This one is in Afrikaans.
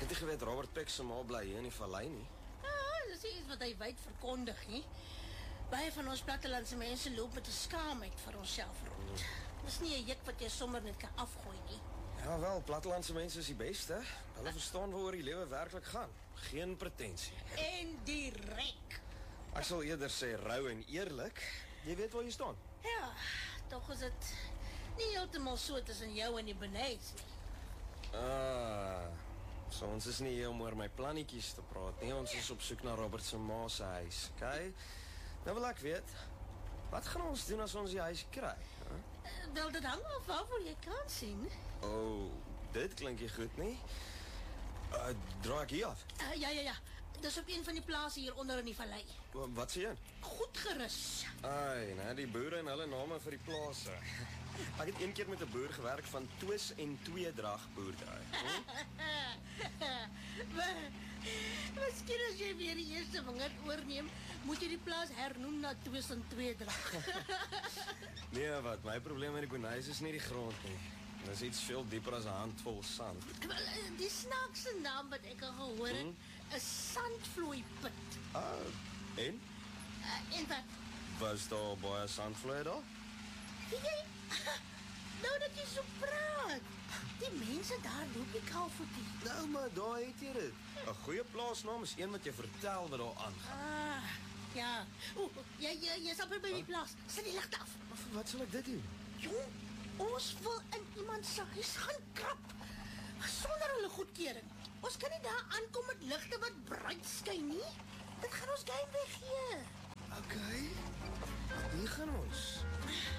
nie geweet Robert Peck se ma bly hier in die vallei nie. Dis nie iets wat hy wyd verkondig nie. Baie van ons plattelandse mense loop met 'n skaamheid vir onsself rond. Dis nie 'n juk wat jy sommer net kan afgooi nie. Ja wel, plattelandse mense is die beste. Hulle verstaan waaroor die lewe werklik gaan. Geen pretensie. En direk. Ek sal eerder sê rou en eerlik. Jy weet waar jy staan. Ja, tog is dit nie heeltemal so tussen jou en die Beneits nie. So ons is nie hier om oor my plannetjies te praat nie. Ons is op soek na Robert se ma se huis, okay? Nou wil ek weet, wat gaan ons doen as ons die huis kry? Wel, dit hang af waarvoor jy kan sien. Dit klink nie goed nie. Draai ek hier af? Ja. Dis op een van die plase hier onder in die vallei. Wat sê jy? Goed gerus. Die boere en hulle name vir die plase. Ek het een keer met 'n boer gewerk van Twis en Tweedrag boerdery. Miskien as jy weer die eerste wingerd oorneem, moet jy die plaas hernoem na Twis en Tweedrag. Nee, wat, my probleem met die Boneis is nie die grond nie. Dit is iets veel dieper as 'n handvol sand. Die snaakse naam wat ek al gehoor het, is sandvloeiput. En? En wat? Was daar baie sandvloeie daar? Jy, nou dat jy so praat, die mense daar loop nie kaalvoetie. Nou, maar daar het jy dit. 'n Goeie plaasnaam is een wat jy vertel wat daar aangaan. Ja. Jy sal by die plaas. Sit die ligte af. Wat sal ek dit doen? Jong, ons wil in iemand se huis gaan krap. Sonder hulle goedkeuring. Ons kan nie daar aankom met ligte wat bruin skyn nie. Dit gaan ons game weggee. Okay. Hier gaan ons.